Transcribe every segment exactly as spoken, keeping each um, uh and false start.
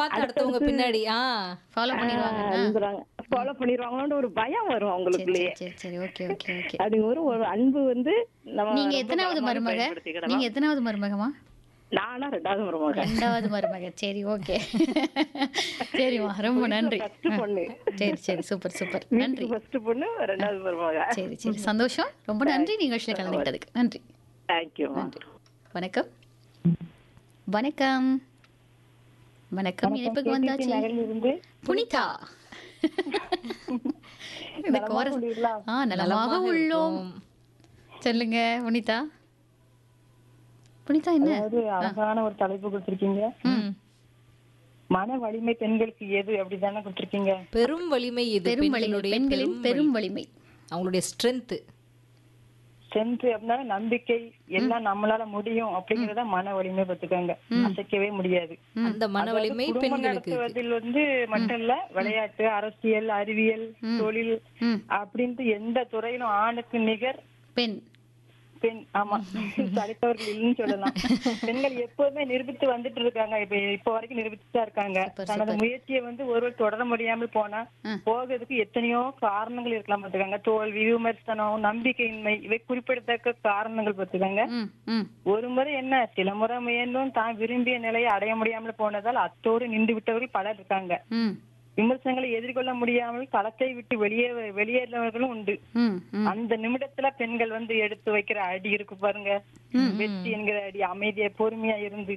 பார்த்து அடுத்தவங்க பின்னாடி ஆ ஃபாலோ பண்ணிடுவாங்க. ஃபாலோ பண்ணிடுவாங்களோன்ற ஒரு பயம் வரும் சரி அவங்களுக்குள்ளேயே. சரி சரி ஓகே ஓகே ஓகே. அது ஒரு ஒரு அன்பு வந்து நம்ம நீங்க ரொம்ப எத்தனாவது பலமாக மருமக? பயன்படுத்திக்கிடலாம். நீங்க எத்தனாவது மருமகமா? நானா ரெண்டாவது மருமக. ரெண்டாவது மருமக. சரி ஓகே. சரிம்மா ரொம்ப நன்றி. ஃபர்ஸ்ட் பொண்ணு. சரி சரி சூப்பர் சூப்பர் நன்றி. ஃபர்ஸ்ட் பொண்ணு ரெண்டாவது மருமக. சரி சரி சந்தோஷம். ரொம்ப நன்றி நிகழ்ச்சியில் கலந்துக்கிட்டதுக்கு. நன்றி. தேங்க்யூ. நன்றி. வணக்கம் வணக்கம் வணக்கம். இணைப்புக்கு வந்தாச்சு புனிதா. இந்த கோரஸ் ஆ நலமாக உள்ளோம். சொல்லுங்க புனிதா. புனிதா என்ன அழகான ஒரு தலைப்பு கொடுத்திருக்கீங்க. மன வலிமை பெண்களுக்கு எது அப்படிதானே கொடுத்திருக்கீங்க. பெரும் வலிமை இது. பெரும் வலிமை பெண்களின் பெரும் வலிமை அவங்களுடைய ஸ்ட்ரென்த். ஸ்ட்ரென்த் அப்படின்னா நம்பிக்கை, எல்லாம் நம்மளால முடியும் அப்படிங்கறத மன வலிமை பார்த்துக்காங்க. அசைக்கவே முடியாது. அந்த மன வலிமை பெண்களுக்கு நடத்துவதில் வந்து மட்டும் இல்ல, விளையாட்டு, அரசியல், அறிவியல், தொழில் அப்படின்ட்டு எந்த துறையிலும் ஆணுக்கு நிகர் பெண் பெண். ஆமா, படித்தவர்கள் இல்லைன்னு சொல்லலாம். பெண்கள் எப்போதுமே நிரூபித்து வந்துட்டு இருக்காங்க. இப்ப இப்ப வரைக்கும் நிரூபிச்சுட்டா இருக்காங்க. தனது முயற்சியை வந்து ஒருவர் தொடர முடியாமல் போனா போகிறதுக்கு எத்தனையோ காரணங்கள் இருக்கலாம் பார்த்துக்காங்க. தோல்வி, விமர்சனம், நம்பிக்கையின்மை, இவை குறிப்பிடத்தக்க காரணங்கள் பார்த்துக்காங்க. ஒரு முறை என்ன, சில முறை முயன்றும் தான் விரும்பிய நிலையை அடைய முடியாமல் போனதால் அத்தோடு நின்று விட்டவர்கள் பலர் இருக்காங்க. விமர்சனங்களை எதிர்கொள்ள முடியாமல் களத்தை விட்டு வெளியே வெளியேறினவர்களும் உண்டு. அந்த நிமிடத்துல பெண்கள் வந்து எடுத்து வைக்கிற அடி இருக்கு பாருங்க, வெற்றி என்கிற அடி, அமைதியா பொறுமையா இருந்து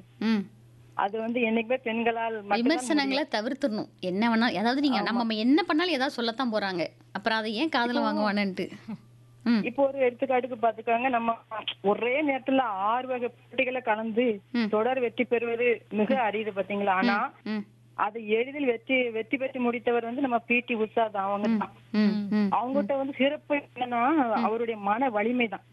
அது வந்து என்னைக்குமே பெண்களால். விமர்சனங்களை தவிர்த்துடணும். என்ன வேணா, அதாவது நீங்க நம்ம என்ன பண்ணாலும் ஏதாவது சொல்லத்தான் போறாங்க, அப்புறம் அதை ஏன் காதுல வாங்குவானு. இப்போ ஒரு எடுத்துக்காட்டுக்கு பாத்துக்காங்க, நம்ம ஒரே நேரத்துல ஆறு வகை போட்டிகளை கலந்து தொடர் வெற்றி பெறுவது மிக அரியுது பாத்தீங்களா. ஆனா அதை எளிதில் வெற்றி வெற்றி பெற்று முடித்தவர் வந்து நம்ம பி டி உஷா தான். அவங்க தான். அவங்ககிட்ட வந்து சிறப்பு என்னன்னா அவருடைய மன வலிமை தான்.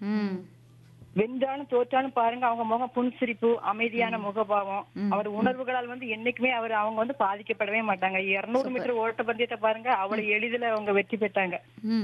வென்றாலும் தோற்றாலும் பாருங்க, அவங்க முகம் புன்சிரிப்பு, அமைதியான முகபாவம், அவர் உணர்வுகளால் வந்து என்னைக்குமே அவர் அவங்க வந்து பாதிக்கப்படவே மாட்டாங்க. இருநூறு மீட்டர் ஓட்ட பந்தயத்தை பாருங்க, அவ்வளவு எளிதில் அவங்க வெற்றி பெற்றாங்க.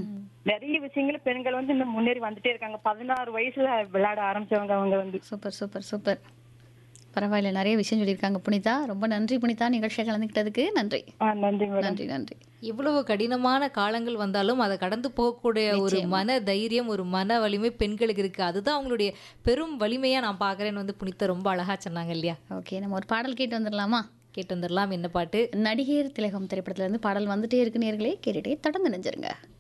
நிறைய விஷயங்கள் பெண்கள் வந்து இன்னும் முன்னேறி வந்துட்டே இருக்காங்க. பதினாறு வயசுல விளையாட ஆரம்பிச்சவங்க அவங்க வந்து. Super super super. பரவாயில்ல, நிறைய விஷயம் சொல்லியிருக்காங்க புனிதா. ரொம்ப நன்றி புனிதா, நிகழ்ச்சியை கலந்துக்கிட்டதுக்கு. நன்றி நன்றி நன்றி நன்றி. இவ்வளவு கடினமான காலங்கள் வந்தாலும் அதை கடந்து போகக்கூடிய ஒரு மன தைரியம், ஒரு மன வலிமை பெண்களுக்கு இருக்கு. அதுதான் அவங்களுடைய பெரும் வலிமையா நான் பாக்குறேன்னு வந்து புனிதா ரொம்ப அழகா சொன்னாங்க இல்லையா. ஓகே, நம்ம ஒரு பாடல் கேட்டு வந்துடலாமா? கேட்டு வந்துடலாம். என்ன பாட்டு? நடிகர் திலகம் திரைப்படத்துல இருந்து பாடல் வந்துட்டே இருக்கு. நேர்களே கேட்டுட்டே தொடர்ந்து நினைஞ்சிருங்க.